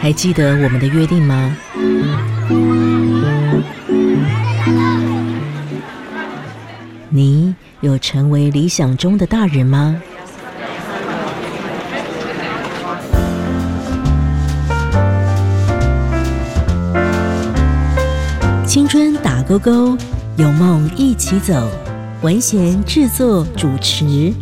还记得我们的约定吗？你有成为理想中的大人吗？青春打勾勾，有梦一起走。文贤制作主持。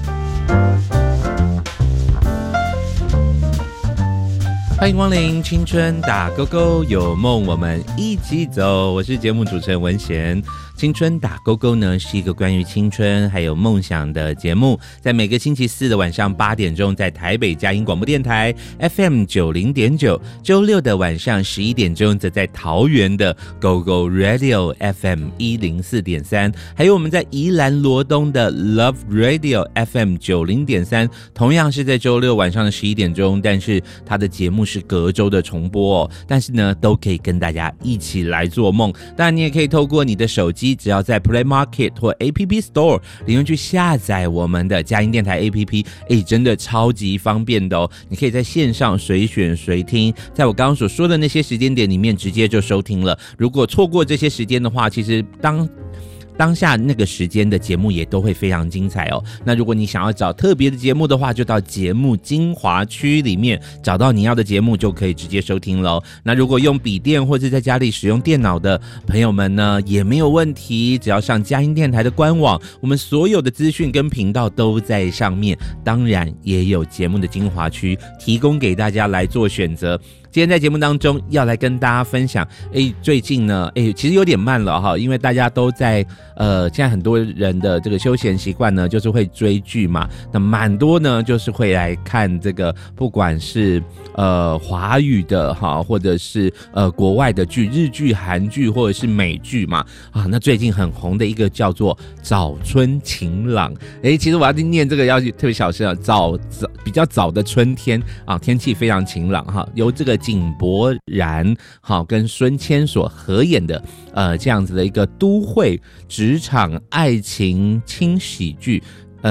欢迎光临青春打勾勾，有梦我们一起走。我是节目主持人文贤。青春打勾勾呢是一个关于青春还有梦想的节目，在每个星期四的晚上8点钟，在台北佳音广播电台 FM 90.9，周六的晚上11点钟，则在桃园的 Go Go Radio FM 104.3，还有我们在宜兰罗东的 Love Radio FM 90.3，同样是在周六晚上的11点钟，但是它的节目是隔周的重播哦。但是呢，都可以跟大家一起来做梦。当然，你也可以透过你的手机，只要在 Play Market 或 App Store 里面去下载我们的佳音电台 App， 真的超级方便的哦。你可以在线上随选随听，在我刚刚所说的那些时间点里面直接就收听了。如果错过这些时间的话，其实当下那个时间的节目也都会非常精彩哦。那如果你想要找特别的节目的话，就到节目精华区里面找到你要的节目，就可以直接收听咯。那如果用笔电或是在家里使用电脑的朋友们呢，也没有问题，只要上佳音电台的官网，我们所有的资讯跟频道都在上面，当然也有节目的精华区提供给大家来做选择。今天在节目当中要来跟大家分享，最近呢，其实有点慢了哈，因为大家都在现在很多人的这个休闲习惯呢，就是会追剧嘛，那蛮多呢就是会来看这个，不管是华语的哈，或者是国外的剧，日剧、韩剧或者是美剧嘛，啊，那最近很红的一个叫做早春晴朗，其实我要念这个要特别小声啊，比较早的春天啊，天气非常晴朗哈，由这个井柏然好跟孙千所合演的这样子的一个都会职场爱情轻喜剧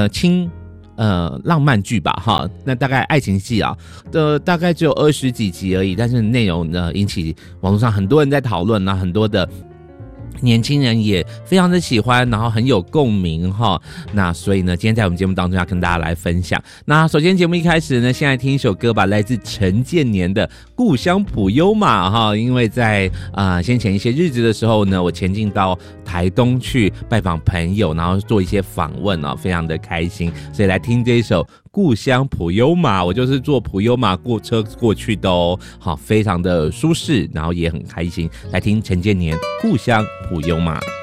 浪漫剧吧哈，那大概爱情戏啊大概只有20几集而已，但是内容呢引起网络上很多人在讨论，那很多的年轻人也非常的喜欢，然后很有共鸣哈。那所以呢，今天在我们节目当中要跟大家来分享。那首先节目一开始呢，先来听一首歌吧，来自陈建年的《故乡普悠玛》哈。因为在先前一些日子的时候呢，我前进到台东去拜访朋友，然后做一些访问啊，非常的开心，所以来听这一首故乡普悠玛，我就是坐普悠玛过车过去的哦，好，非常的舒适，然后也很开心。来听陈建年故乡普悠玛。